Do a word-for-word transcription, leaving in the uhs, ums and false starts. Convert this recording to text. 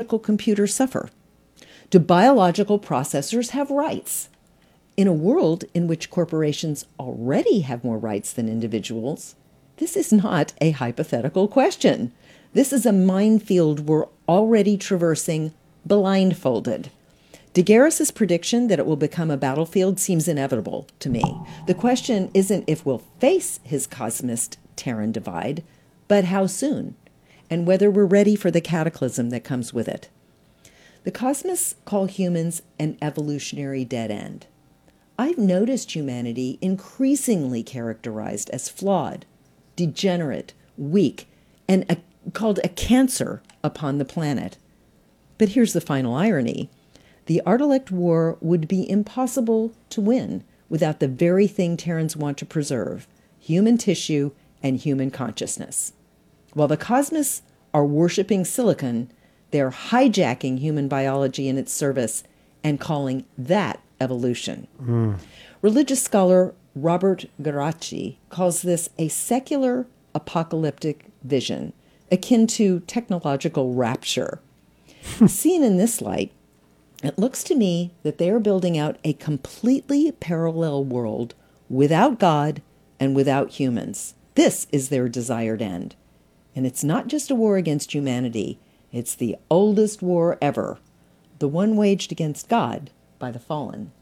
biological computers suffer? Do biological processors have rights? In a world in which corporations already have more rights than individuals, this is not a hypothetical question. This is a minefield we're already traversing blindfolded. Daguerre's prediction that it will become a battlefield seems inevitable to me. The question isn't if we'll face his cosmist-Terran divide, but how soon, and whether we're ready for the cataclysm that comes with it. The cosmists call humans an evolutionary dead end. I've noticed humanity increasingly characterized as flawed, degenerate, weak, and a, called a cancer upon the planet. But here's the final irony. The Ardalect War would be impossible to win without the very thing Terrans want to preserve, human tissue and human consciousness. While the cosmists are worshipping silicon, they're hijacking human biology in its service and calling that evolution. Mm. Religious scholar Robert Geraci calls this a secular apocalyptic vision, akin to technological rapture. Seen in this light, it looks to me that they are building out a completely parallel world without God and without humans. This is their desired end. And it's not just a war against humanity. It's the oldest war ever, the one waged against God by the fallen.